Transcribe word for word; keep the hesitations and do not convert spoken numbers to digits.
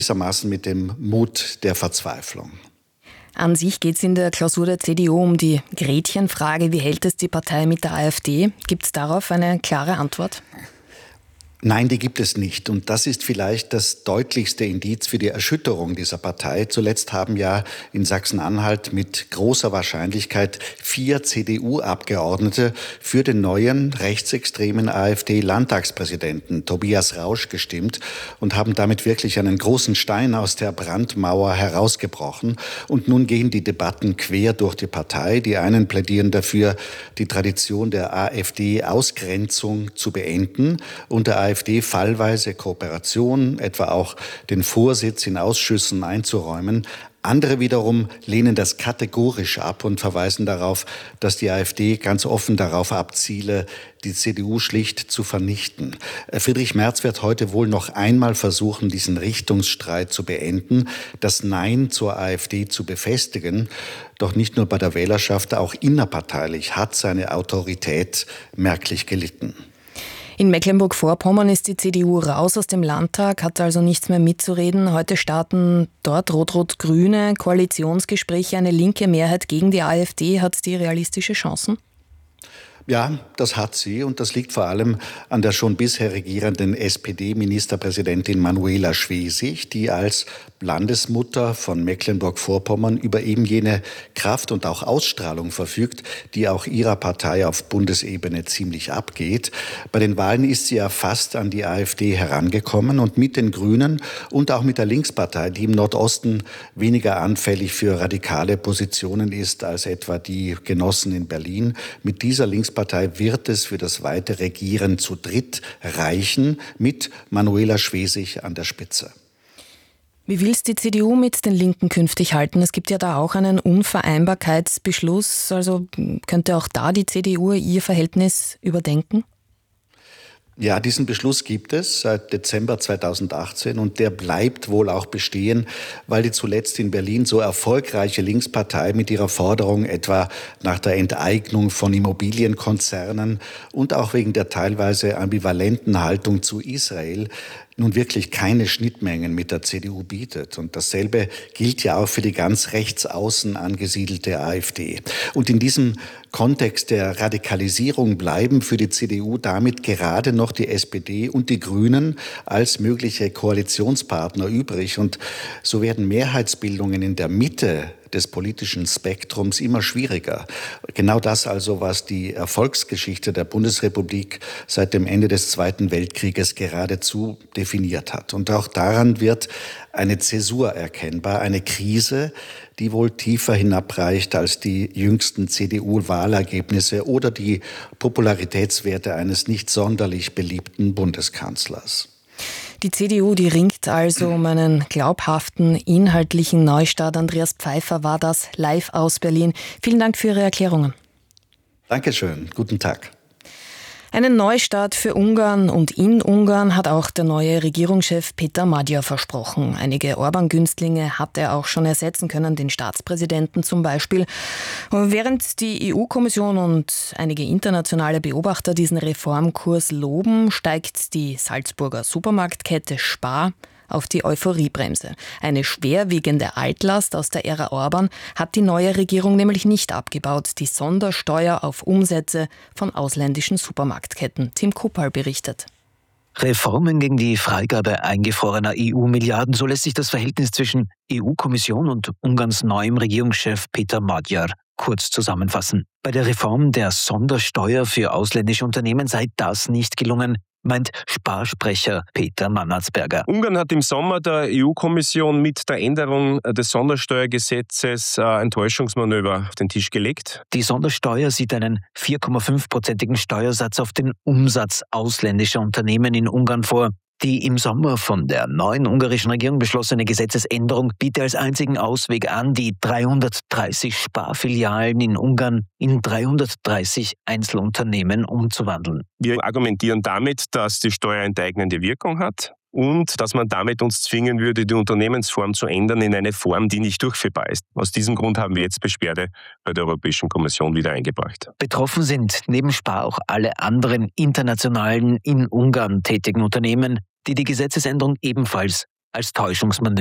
gewissermaßen mit dem Mut der Verzweiflung. An sich geht es in der Klausur der C D U um die Gretchenfrage. Wie hält es die Partei mit der AfD? Gibt es darauf eine klare Antwort? Nein, die gibt es nicht. Und das ist vielleicht das deutlichste Indiz für die Erschütterung dieser Partei. Zuletzt haben ja in Sachsen-Anhalt mit großer Wahrscheinlichkeit vier C D U-Abgeordnete für den neuen rechtsextremen AfD-Landtagspräsidenten Tobias Rausch gestimmt und haben damit wirklich einen großen Stein aus der Brandmauer herausgebrochen. Und nun gehen die Debatten quer durch die Partei. Die einen plädieren dafür, die Tradition der AfD-Ausgrenzung zu beenden und der AfD fallweise Kooperation, etwa auch den Vorsitz in Ausschüssen einzuräumen. Andere wiederum lehnen das kategorisch ab und verweisen darauf, dass die AfD ganz offen darauf abziele, die C D U schlicht zu vernichten. Friedrich Merz wird heute wohl noch einmal versuchen, diesen Richtungsstreit zu beenden, das Nein zur AfD zu befestigen. Doch nicht nur bei der Wählerschaft, auch innerparteilich hat seine Autorität merklich gelitten. In Mecklenburg-Vorpommern ist die C D U raus aus dem Landtag, hat also nichts mehr mitzureden. Heute starten dort Rot-Rot-Grüne Koalitionsgespräche. Eine linke Mehrheit gegen die AfD. Hat die realistische Chancen? Ja, das hat sie und das liegt vor allem an der schon bisher regierenden S P D-Ministerpräsidentin Manuela Schwesig, die als Landesmutter von Mecklenburg-Vorpommern über eben jene Kraft und auch Ausstrahlung verfügt, die auch ihrer Partei auf Bundesebene ziemlich abgeht. Bei den Wahlen ist sie ja fast an die AfD herangekommen und mit den Grünen und auch mit der Linkspartei, die im Nordosten weniger anfällig für radikale Positionen ist als etwa die Genossen in Berlin. Mit dieser Linkspartei wird es für das weitere Regieren zu dritt reichen, mit Manuela Schwesig an der Spitze. Wie will es die C D U mit den Linken künftig halten? Es gibt ja da auch einen Unvereinbarkeitsbeschluss. Also könnte auch da die C D U ihr Verhältnis überdenken? Ja, diesen Beschluss gibt es seit Dezember zweitausendachtzehn und der bleibt wohl auch bestehen, weil die zuletzt in Berlin so erfolgreiche Linkspartei mit ihrer Forderung etwa nach der Enteignung von Immobilienkonzernen und auch wegen der teilweise ambivalenten Haltung zu Israel nun wirklich keine Schnittmengen mit der C D U bietet. Und dasselbe gilt ja auch für die ganz rechtsaußen angesiedelte AfD. Und in diesem Kontext der Radikalisierung bleiben für die C D U damit gerade noch die S P D und die Grünen als mögliche Koalitionspartner übrig. Und so werden Mehrheitsbildungen in der Mitte des politischen Spektrums immer schwieriger. Genau das also, was die Erfolgsgeschichte der Bundesrepublik seit dem Ende des Zweiten Weltkrieges geradezu definiert hat. Und auch daran wird eine Zäsur erkennbar, eine Krise, die wohl tiefer hinabreicht als die jüngsten C D U-Wahlergebnisse oder die Popularitätswerte eines nicht sonderlich beliebten Bundeskanzlers. Die C D U, die ringt also um einen glaubhaften, inhaltlichen Neustart. Andreas Pfeiffer war das live aus Berlin. Vielen Dank für Ihre Erklärungen. Dankeschön. Guten Tag. Einen Neustart für Ungarn und in Ungarn hat auch der neue Regierungschef Peter Magyar versprochen. Einige Orban-Günstlinge hat er auch schon ersetzen können, den Staatspräsidenten zum Beispiel. Während die E U-Kommission und einige internationale Beobachter diesen Reformkurs loben, steigt die Salzburger Supermarktkette Spar auf die Euphoriebremse. Eine schwerwiegende Altlast aus der Ära Orban hat die neue Regierung nämlich nicht abgebaut. Die Sondersteuer auf Umsätze von ausländischen Supermarktketten. Tim Kuppal berichtet. Reformen gegen die Freigabe eingefrorener E U-Milliarden, so lässt sich das Verhältnis zwischen E U-Kommission und Ungarns neuem Regierungschef Peter Magyar kurz zusammenfassen. Bei der Reform der Sondersteuer für ausländische Unternehmen sei das nicht gelungen, meint Sparsprecher Peter Mannertsberger. Ungarn hat im Sommer der E U-Kommission mit der Änderung des Sondersteuergesetzes ein Enttäuschungsmanöver auf den Tisch gelegt. Die Sondersteuer sieht einen vier Komma fünf-prozentigen Steuersatz auf den Umsatz ausländischer Unternehmen in Ungarn vor. Die im Sommer von der neuen ungarischen Regierung beschlossene Gesetzesänderung bietet als einzigen Ausweg an, die dreihundertdreißig Sparfilialen in Ungarn in dreihundertdreißig Einzelunternehmen umzuwandeln. Wir argumentieren damit, dass die Steuer enteignende Wirkung hat und dass man damit uns zwingen würde, die Unternehmensform zu ändern in eine Form, die nicht durchführbar ist. Aus diesem Grund haben wir jetzt Beschwerde bei der Europäischen Kommission wieder eingebracht. Betroffen sind neben Spar auch alle anderen internationalen in Ungarn tätigen Unternehmen, die die Gesetzesänderung ebenfalls als Täuschungsmanöver